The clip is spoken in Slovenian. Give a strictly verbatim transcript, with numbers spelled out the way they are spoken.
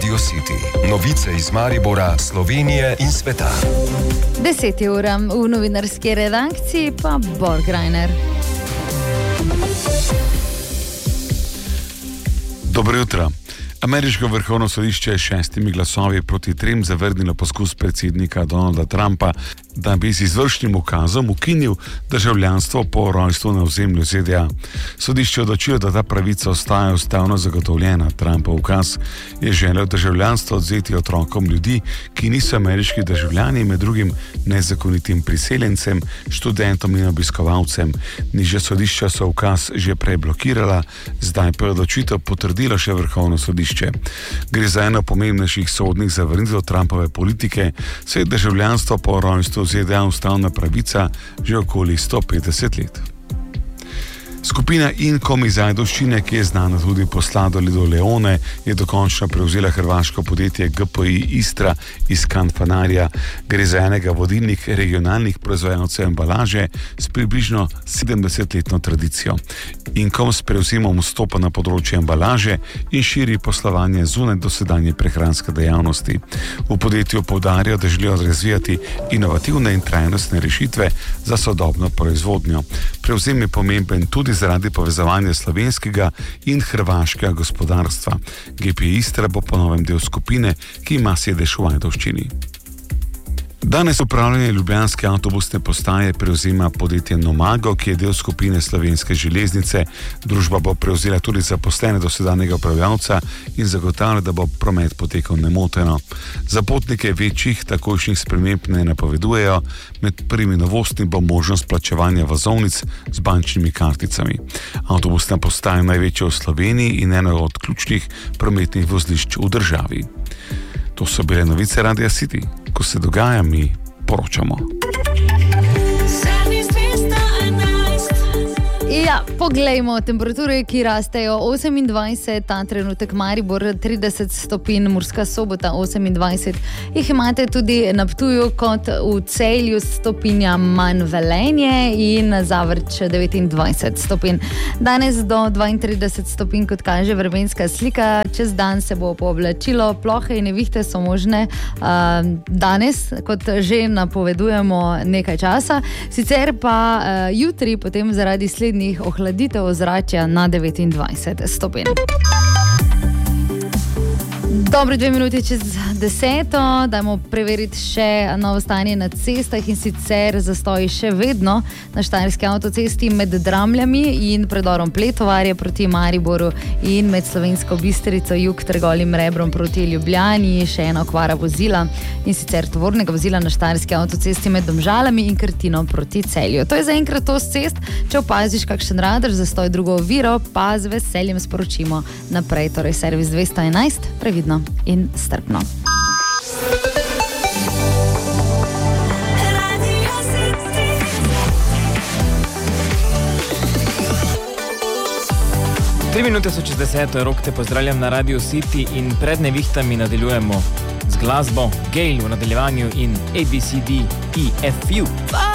Radio City. Novice iz Maribora, Slovenije in sveta. Deseti ura v novinarski redakciji pa Borg Reiner. Dobro jutro. Ameriško vrhovno sodišče je šestimi glasovi proti trem zavrnilo poskus predsednika Donalda Trumpa, da bi z izvršnim ukazom ukinil državljanstvo po rojstvu na ozemlju Z D A. Sodišče je odločilo, da ta pravica ostaja ustavno zagotovljena. Trumpov ukaz je želel državljanstvo odvzeti otrokom ljudi, ki niso ameriški državljani, med drugim nezakonitim priseljencem, študentom in obiskovalcem. Nižja sodišča so ukaz že prej blokirala, zdaj pa je odločitev potrdilo še vrhovno sodišče. Gre za eno pomembnejših sodnih zavrnitev Trumpove politike, saj je državljanstvo po rojstvu Z D A ustavna pravica že okoli sto petdeset let. Skupina Income iz Ajdovščine, ki je znana tudi po sladoledu Leone, je dokončno prevzela hrvaško podjetje G P I Istra iz Kanfanarja. Gre za enega vodilnih regionalnih proizvajalcev embalaže s približno sedemdesetletno tradicijo. Income s prevzemom vstopa na področje embalaže in širi poslovanje zunaj dosedanje prehranske dejavnosti. V podjetju poudarjajo, da želijo razvijati inovativne in trajnostne rešitve za sodobno proizvodnjo. Prevzem je pomemben tudi zaradi povezovanja slovenskega in hrvaškega gospodarstva. G P I Istra bo po novem del skupine, ki ima sedež v Ajdovščini. Danes upravljanje ljubljanske avtobusne postaje prevzema podjetje Nomago, ki je del skupine Slovenske železnice. Družba bo prevzela tudi zaposlene dosedanjega upravljavca in zagotavlja, da bo promet potekal nemoteno. Za potnike večjih takojšnjih sprememb ne napovedujejo, med prvimi novostmi bo možnost plačevanja vozovnic z bančnimi karticami. Avtobusna postaja je največja v Sloveniji in eno od ključnih prometnih vozlišč v državi. To so bile novice Radia City. Ko se dogaja, mi poročamo. Ja, poglejmo, temperature, ki rastejo osemindvajset, ta trenutek Maribor trideset stopinj, Murska Sobota osemindvajset, jih imate tudi na Ptuju kot v Celju stopinja manj Velenje in Zavrč devetindvajset stopinj. Danes do dvaintrideset stopinj, kot kaže vremenska slika, čez dan se bo pooblačilo, plohe in nevihte so možne uh, danes, kot že napovedujemo nekaj časa, sicer pa uh, jutri potem zaradi slednjih ohladitev ozračja na devetindvajset stopinj. Dobro, dve minuti čez deseto, dajmo preveriti še novo stanje na cestah in sicer zastoji še vedno na Štajerski avtocesti med Dramljami in predorom Pletovarje proti Mariboru in med Slovensko Bistrico jug Trgolim Rebrom proti Ljubljani, še ena okvara vozila in sicer tovornega vozila na Štajerski avtocesti med Domžalami in Krtino proti Celju. To je zaenkrat to s cest, če opaziš kakšen radar, zastoj drugo oviro, pa z veseljem sporočimo naprej, torej servis dvesto enajst, previdno in strpno. Tri minute so čez deseto, Rok te pozdravljam na Radio City in pred nevihtami nadaljujemo z glasbo Gale v nadaljevanju in A B C D E F U.